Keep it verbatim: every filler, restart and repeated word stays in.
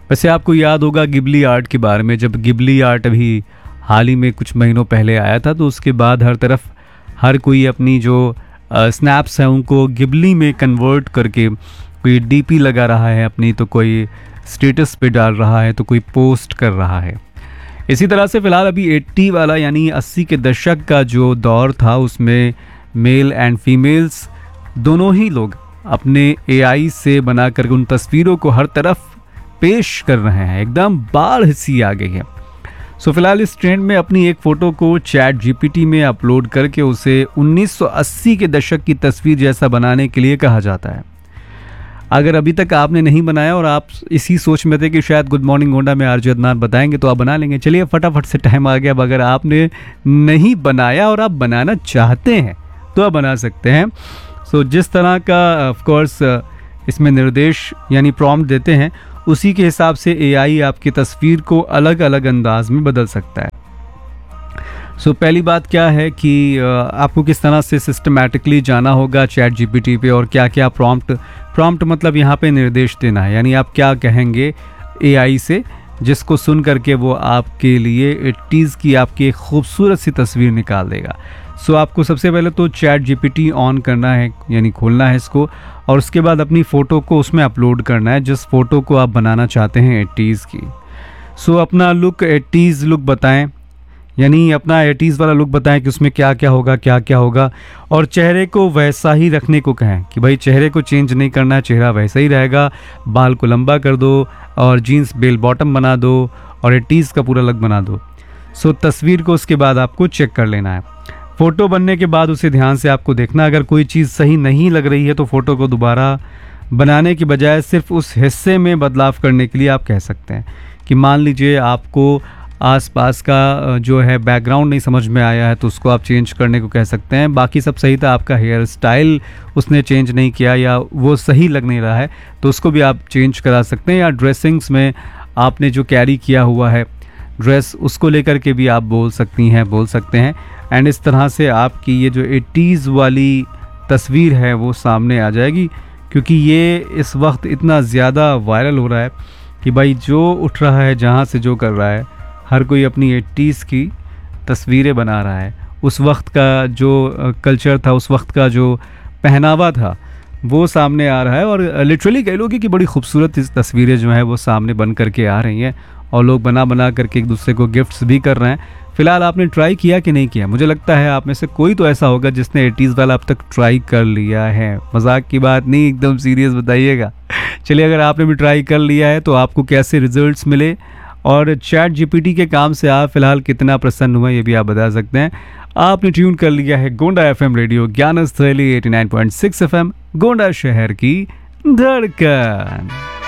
वैसे आपको याद होगा गिबली आर्ट के बारे में, जब गिबली आर्ट अभी हाल ही में कुछ महीनों पहले आया था तो उसके बाद हर तरफ हर कोई अपनी जो स्नैप्स हैं उनको गिबली में कन्वर्ट करके कोई डीपी लगा रहा है अपनी, तो कोई स्टेटस पे डाल रहा है, तो कोई पोस्ट कर रहा है। इसी तरह से फ़िलहाल अभी अस्सी वाला यानी अस्सी के दशक का जो दौर था उसमें मेल एंड फीमेल्स दोनों ही लोग अपने एआई से बनाकर उन तस्वीरों को हर तरफ पेश कर रहे हैं। एकदम बाढ़ सी आ गई है। सो फिलहाल इस ट्रेंड में अपनी एक फ़ोटो को चैट जीपीटी में अपलोड करके उसे उन्नीस सौ अस्सी के दशक की तस्वीर जैसा बनाने के लिए कहा जाता है। अगर अभी तक आपने नहीं बनाया और आप इसी सोच में थे कि शायद गुड मॉर्निंग गोंडा में आरजे अदनान बताएंगे तो आप बना लेंगे, चलिए फटाफट से टाइम आ गया। अब अगर आपने नहीं बनाया और आप बनाना चाहते हैं तो आप बना सकते हैं। सो जिस तरह का ऑफ कोर्स इसमें निर्देश यानी प्रॉम्प्ट देते हैं उसी के हिसाब से एआई आपकी तस्वीर को अलग अलग अंदाज में बदल सकता है। सो so, पहली बात क्या है कि आपको किस तरह से सिस्टमैटिकली जाना होगा चैट जीपीटी पे और क्या क्या प्रॉम्प्ट प्रॉम्प्ट मतलब यहाँ पे निर्देश देना है, यानी आप क्या कहेंगे एआई से जिसको सुन करके वो आपके लिए एटीज़ की आपकी एक खूबसूरत सी तस्वीर निकाल देगा। सो so, आपको सबसे पहले तो चैट जीपीटी ऑन करना है यानी खोलना है इसको, और उसके बाद अपनी फ़ोटो को उसमें अपलोड करना है जिस फ़ोटो को आप बनाना चाहते हैं एटीज़ की। सो so, अपना लुक एटीज़ लुक बताएं, यानी अपना एटीज़ वाला लुक बताएं कि उसमें क्या क्या होगा क्या क्या होगा, और चेहरे को वैसा ही रखने को कहें कि भाई चेहरे को चेंज नहीं करना है, चेहरा वैसा ही रहेगा, बाल को लंबा कर दो और जीन्स बेल बॉटम बना दो और एटीज़ का पूरा लुक बना दो। सो तस्वीर को उसके बाद आपको चेक कर लेना है। फ़ोटो बनने के बाद उसे ध्यान से आपको देखना, अगर कोई चीज़ सही नहीं लग रही है तो फ़ोटो को दोबारा बनाने की बजाय सिर्फ उस हिस्से में बदलाव करने के लिए आप कह सकते हैं कि मान लीजिए आपको आसपास का जो है बैकग्राउंड नहीं समझ में आया है तो उसको आप चेंज करने को कह सकते हैं। बाकी सब सही था, आपका हेयर स्टाइल उसने चेंज नहीं किया या वो सही लग नहीं रहा है तो उसको भी आप चेंज करा सकते हैं, या ड्रेसिंग्स में आपने जो कैरी किया हुआ है ड्रेस उसको लेकर के भी आप बोल सकती हैं बोल सकते हैं। एंड इस तरह से आपकी ये जो एटीज़ वाली तस्वीर है वो सामने आ जाएगी, क्योंकि ये इस वक्त इतना ज़्यादा वायरल हो रहा है कि भाई जो उठ रहा है जहाँ से जो कर रहा है हर कोई अपनी एटीज़ की तस्वीरें बना रहा है। उस वक्त का जो कल्चर था, उस वक्त का जो पहनावा था वो सामने आ रहा है, और लिटरली कह लो कि बड़ी खूबसूरत इस तस्वीरें जो हैं वो सामने बन करके आ रही हैं और लोग बना बना करके एक दूसरे को गिफ्ट्स भी कर रहे हैं। फ़िलहाल आपने ट्राई किया कि नहीं किया? मुझे लगता है आप में से कोई तो ऐसा होगा जिसने एटीज़ वाला अब तक ट्राई कर लिया है। मजाक की बात नहीं, एकदम सीरियस बताइएगा। चलिए, अगर आपने भी ट्राई कर लिया है तो आपको कैसे रिजल्ट्स मिले और चैट जीपीटी के काम से आप फ़िलहाल कितना प्रसन्न हुए ये भी आप बता सकते हैं। आपने ट्यून कर लिया है Gonda FM radio Gyansthali eighty nine point six FM, Gonda शहर की धड़कन।